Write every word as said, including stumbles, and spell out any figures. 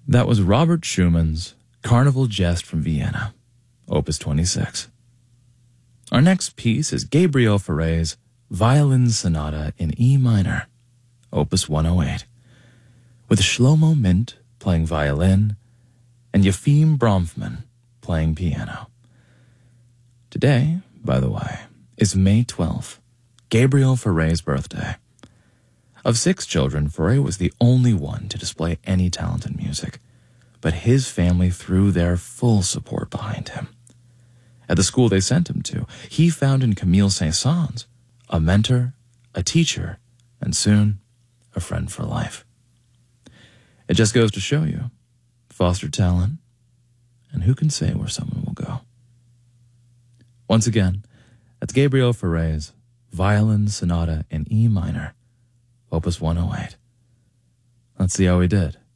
That was Robert Schumann's Carnival Jest from Vienna, Opus twenty-six. Our next piece is Gabriel Fauré's Violin Sonata in E minor, Opus one oh eight, with Shlomo Mint playing violin and Yefim Bromfman playing piano. Today, by the way, is May twelfth, Gabriel Fauré's birthday. Of six children, Fauré was the only one to display any talent in music, but his family threw their full support behind him. At the school they sent him to, he found in Camille Saint-Saëns a mentor, a teacher, and soon, a friend for life. It just goes to show you, foster talent, and who can say where someone will go. Once again, that's Gabriel Fauré's Violin Sonata in E minor, Opus one oh eight. Let's see how he did.